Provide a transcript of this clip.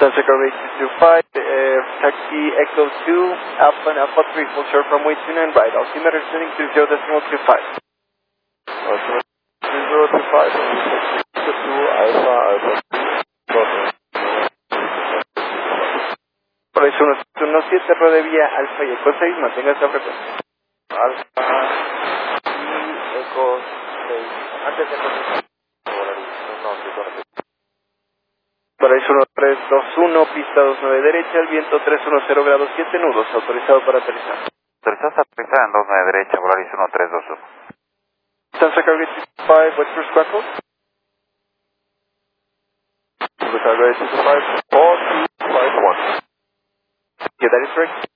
Sunset Cargo 225, taxi Echo 2, Alpha and Alpha 3, full short from way 29 right. Altimeter sending 30.25. 3025, Alpha, Alpha. Por eso 117, rodea vía Alfa y Eco 6, mantenga esta frecuencia. Alfa y Eco 6. Antes de comenzar. Paraíso 1321, pista 29 derecha, el viento 310 grados 7 nudos, autorizado para aterrizar. Autorizado a aterrizar en 29 derecha, Volaris 1321. Sunset Cargo 225, what's your squawk code? Sunset Cargo 225, 4251. Yeah, that is correct.